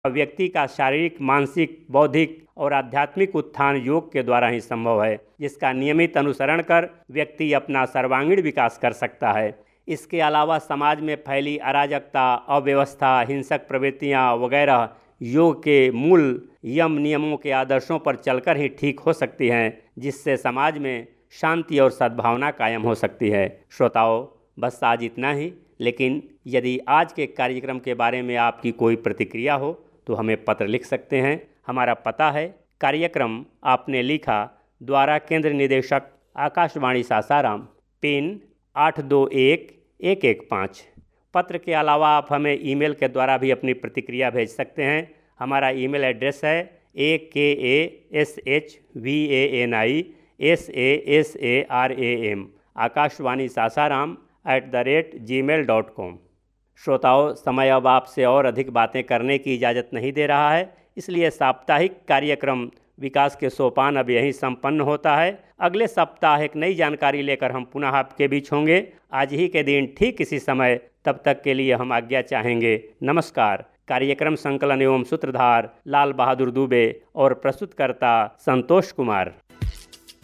व्यक्ति का शारीरिक, मानसिक, बौद्धिक और आध्यात्मिक उत्थान योग के द्वारा ही संभव है, जिसका नियमित अनुसरण कर व्यक्ति अपना सर्वांगीण विकास कर सकता है। इसके अलावा समाज में फैली अराजकता, अव्यवस्था, हिंसक प्रवृत्तियां वगैरह योग के मूल यम नियमों के आदर्शों पर चलकर ही ठीक हो सकती हैं, जिससे समाज में शांति और सद्भावना कायम हो सकती है। श्रोताओं, बस आज इतना ही, लेकिन यदि आज के कार्यक्रम के बारे में आपकी कोई प्रतिक्रिया हो तो हमें पत्र लिख सकते हैं। हमारा पता है कार्यक्रम आपने लिखा, द्वारा केंद्र निदेशक आकाशवाणी सासाराम, पिन 821115। पत्र के अलावा आप हमें ईमेल के द्वारा भी अपनी प्रतिक्रिया भेज सकते हैं। हमारा ईमेल एड्रेस है akashvani.sasaram आकाशवाणी सासाराम @gmail.com। श्रोताओं, समय अब आपसे और अधिक बातें करने की इजाज़त नहीं दे रहा है, इसलिए साप्ताहिक कार्यक्रम विकास के सोपान अब यहीं संपन्न होता है। अगले सप्ताह एक नई जानकारी लेकर हम पुनः आपके बीच होंगे, आज ही के दिन ठीक इसी समय। तब तक के लिए हम आज्ञा चाहेंगे। नमस्कार। कार्यक्रम संकलन एवं सूत्रधार लाल बहादुर दुबे और प्रस्तुतकर्ता संतोष कुमार।